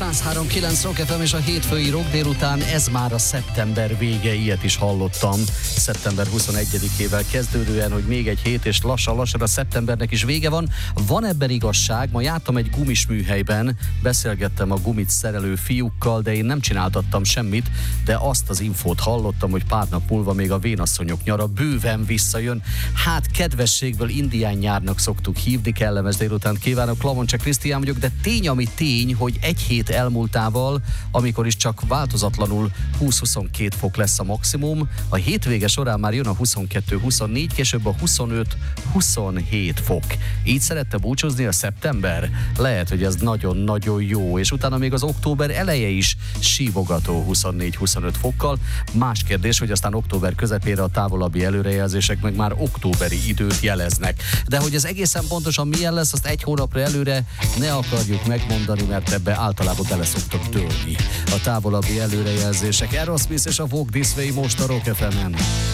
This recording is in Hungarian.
103.9 Rock FM és a hétfői rock délután, ez már a szeptember vége, ilyet is hallottam. Szeptember 21-ével kezdődően, hogy még egy hét, és lassan a szeptembernek is vége van. Van ebben igazság, ma jártam egy gumis műhelyben, beszélgettem a gumit szerelő fiúkkal, de én nem csináltattam semmit, de azt az infót hallottam, hogy pár nap múlva még a vénasszonyok nyara bőven visszajön. Hát kedvességből indián nyárnak szoktuk hívni, kellemes délutánt kívánok, Klamoncse Krisztián vagyok, de tény, ami tény, hogy egy hét elmúltával, amikor is csak változatlanul 20-22 fok lesz a maximum, a hétvége során már jön a 22-24, később a 25-27 fok. Így szerette búcsúzni a szeptember? Lehet, hogy ez nagyon-nagyon jó, és utána még az október eleje is sívogató 24-25 fokkal. Más kérdés, hogy aztán október közepére a távolabbi előrejelzések meg már októberi időt jeleznek. De hogy ez egészen pontosan milyen lesz, azt egy hónapra előre ne akarjuk megmondani, mert ebbe általában bele szoktak dőlni a távolabbi előrejelzések. Aerosmith és a Walk This Way most a Rock FM-en.